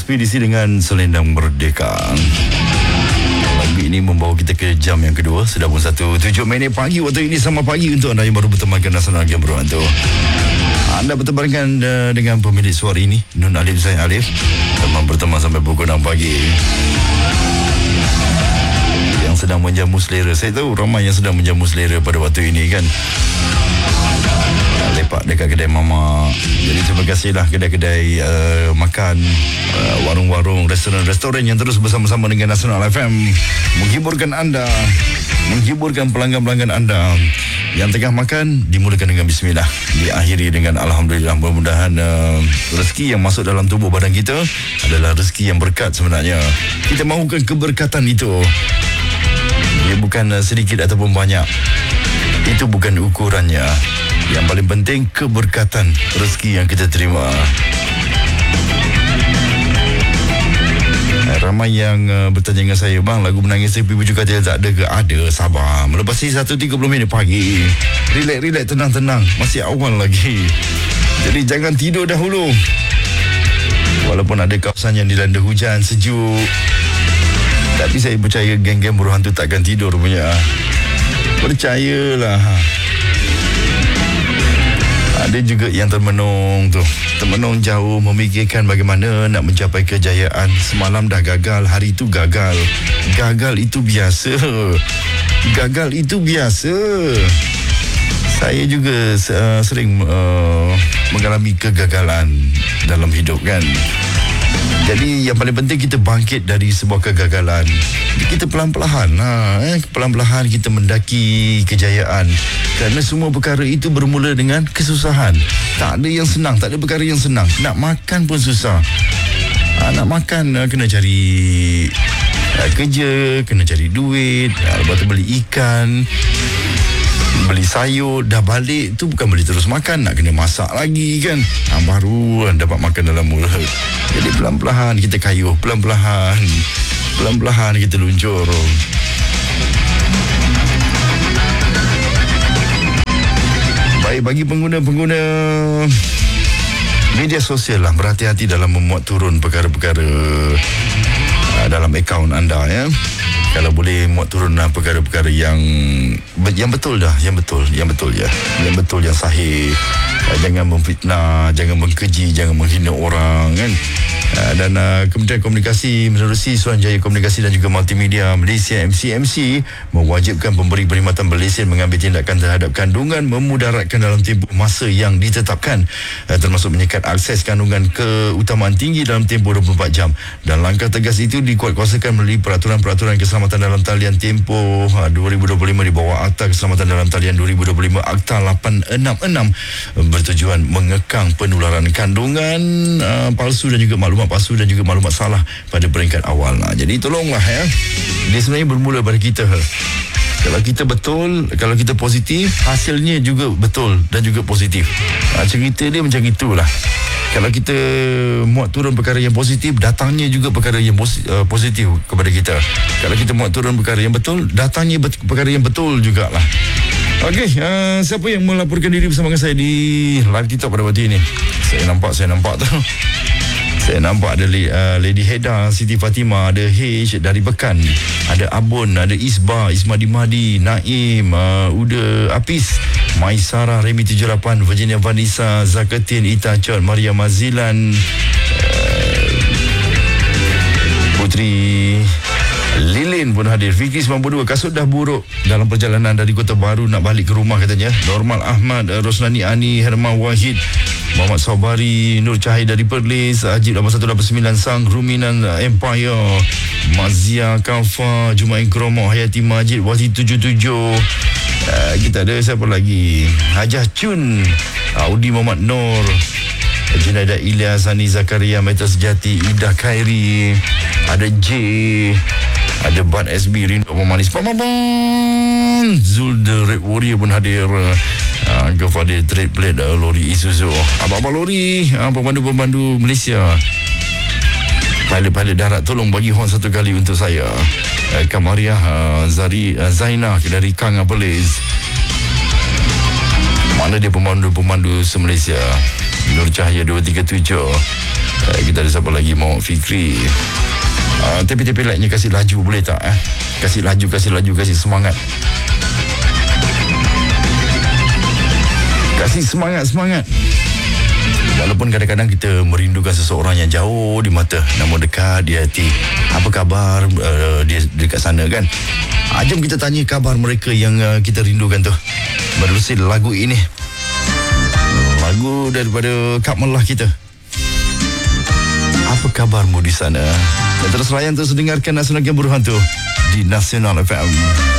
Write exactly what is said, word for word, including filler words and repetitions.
Ekspedisi dengan Selendang Merdeka. Lagu ini membawa kita ke jam yang kedua. Sudah pun satu tujuh minit pagi waktu ini. Sama pagi untuk anda yang baru bertemankan Nasional Game Berbantu. Anda bertemankan uh, dengan pemilik suara ini, Nun Alif Zain Alif. Teman berteman sampai pukul enam pagi. Yang sedang menjamu selera. Saya tahu ramai yang sedang menjamu selera pada waktu ini kan. Lepak dekat kedai mama. Jadi terima kasihlah kedai-kedai uh, makan, uh, warung-warung, restoran-restoran yang terus bersama-sama dengan Nasional F M menghiburkan anda, menghiburkan pelanggan-pelanggan anda yang tengah makan. Dimulakan dengan bismillah, diakhiri dengan alhamdulillah. Mudah-mudahan uh, rezeki yang masuk dalam tubuh badan kita adalah rezeki yang berkat sebenarnya. Kita mahukan keberkatan itu. Dia bukan uh, sedikit ataupun banyak. Itu bukan ukurannya. Yang paling penting keberkatan rezeki yang kita terima. Ramai yang uh, bertanya dengan saya, bang, lagu Menangis Tepi Bujur Katil tak ada ke? Ada, sabar. Melepasi satu tiga puluh minit pagi. Relax, relax, tenang-tenang. Masih awal lagi. Jadi jangan tidur dahulu. Walaupun ada kawasan yang dilanda hujan, sejuk. Tapi saya percaya geng-geng buruh hantu takkan tidur punya. Percayalah. Ada juga yang termenung tu. Termenung jauh memikirkan bagaimana nak mencapai kejayaan. Semalam dah gagal, hari itu gagal. Gagal itu biasa. Gagal itu biasa. Saya juga uh, sering uh, mengalami kegagalan dalam hidup kan. Jadi yang paling penting kita bangkit dari sebuah kegagalan. Kita pelan-pelan ha, eh, pelan-pelan kita mendaki kejayaan. Kerana semua perkara itu bermula dengan kesusahan. Tak ada yang senang, tak ada perkara yang senang. Nak makan pun susah. ha, Nak makan ha, kena cari ha, kerja, kena cari duit, ha, lepas tu beli ikan, beli sayur, dah balik tu bukan boleh terus makan, nak kena masak lagi kan. ha, Baru dapat makan dalam mulut. Jadi pelan-pelan kita kayuh, pelan-pelan Pelan-pelan kita luncur. Baik, bagi pengguna-pengguna media sosial lah, berhati-hati dalam memuat turun perkara-perkara uh, dalam akaun anda ya. Kalau boleh muat turun uh, perkara-perkara yang yang betul dah, yang betul, yang betul ya, yang betul, yang sahih. Uh, jangan memfitnah, jangan mengkeji, jangan menghina orang kan. Uh, dan uh, Kementerian Komunikasi menerusi Suruhanjaya Komunikasi dan juga Multimedia Malaysia M C M C mewajibkan pemberi perkhidmatan berlesen mengambil tindakan terhadap kandungan memudaratkan dalam tempoh masa yang ditetapkan, uh, termasuk menyekat akses kandungan keutamaan tinggi dalam tempoh dua puluh empat jam. Dan langkah tegas itu dikuatkuasakan melalui peraturan-peraturan keselamatan dalam talian tempoh uh, dua ribu dua puluh lima di bawah Akta Keselamatan dalam talian dua ribu dua puluh lima Akta lapan enam enam uh, bertujuan mengekang penularan kandungan uh, palsu dan juga maklumat palsu dan juga maklumat salah pada peringkat awal. Nah, jadi tolonglah ya. Dia sebenarnya bermula pada kita. Kalau kita betul, kalau kita positif, hasilnya juga betul dan juga positif. Nah, cerita dia macam itulah. Kalau kita muat turun perkara yang positif, datangnya juga perkara yang positif kepada kita. Kalau kita muat turun perkara yang betul, datangnya perkara yang betul jugalah. Okey, uh, siapa yang melaporkan diri bersama dengan saya di live TikTok pada waktu ini? Saya nampak, saya nampak tu. Saya nampak ada uh, Lady Heda, Siti Fatimah, ada H dari Bekan, ada Abun, ada Isba, Ismadi Mahdi, Naim, uh, Uda Apis, Maisara, Remy tujuh lapan, Virginia Vanessa, Zakatin, Ita Chot, Maria Mazilan, uh, Putri Lilin pun hadir. Fikri sembilan puluh dua, kasut dah buruk dalam perjalanan dari Kota Baru nak balik ke rumah katanya. Normal Ahmad, Rosnani Ani, Herman Wahid, Muhammad Saubari, Nur Cahaya dari Perlis, Ajib lapan satu lapan sembilan Sang, Ruminan Empire, Mazia Kafa, Jumain Kromo, Hayati Majid, Wati tujuh tujuh. Uh, kita ada siapa lagi? Hajah Chun, Audi Muhammad Nur, Junaida Ilyas, Hani Zakaria, Meta Sejati, Ida Khairi, ada J, ada Bad S B, Rindu Pemanis, Pamaban, Zul The Red Warrior pun hadir. Uh, kepada trade plate uh, lori Isuzu, abang-abang lori, uh, pemandu-pemandu Malaysia, pilot-pilot darat, tolong bagi horn satu kali untuk saya. uh, Kamariah, uh, Zari, uh, Zainah dari Kang Apelis. Mana dia pemandu-pemandu se-Malaysia? Nur Cahaya dua tiga tujuh, uh, Kita ada siapa lagi? Muhammad Fikri. uh, Tepi-tepi like-nya kasih laju boleh tak? Eh? Kasih laju, kasih laju, kasih semangat. Kasih semangat, semangat. Walaupun kadang-kadang kita merindukan seseorang yang jauh di mata, namun dekat di hati. Apa khabar uh, dia dekat sana kan? Uh, jom kita tanya kabar mereka yang uh, kita rindukan tu menerusi lagu ini. Lagu daripada Kak Melah kita. Apa kabarmu di sana? Dan terus layan, terus dengarkan Nasional Game Berhantu di Nasional F M.